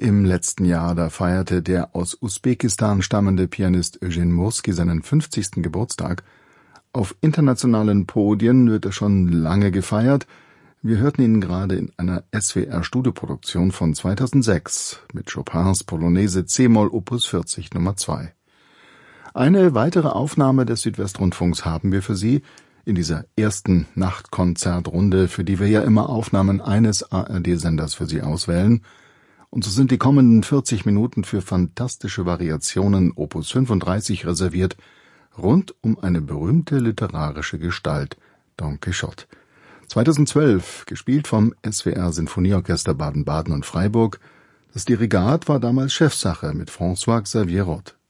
Im letzten Jahr, da feierte der aus Usbekistan stammende Pianist Eugen Murski seinen 50. Geburtstag. Auf internationalen Podien wird er schon lange gefeiert. Wir hörten ihn gerade in einer SWR-Studioproduktion von 2006 mit Chopins Polonaise c-Moll Opus 40 Nummer 2. Eine weitere Aufnahme des Südwestrundfunks haben wir für Sie in dieser ersten Nachtkonzertrunde, für die wir ja immer Aufnahmen eines ARD-Senders für Sie auswählen. Und so sind die kommenden 40 Minuten für fantastische Variationen Opus 35 reserviert, rund um eine berühmte literarische Gestalt, Don Quixote. 2012, gespielt vom SWR Sinfonieorchester Baden-Baden und Freiburg. Das Dirigat war damals Chefsache mit François Xavier Roth.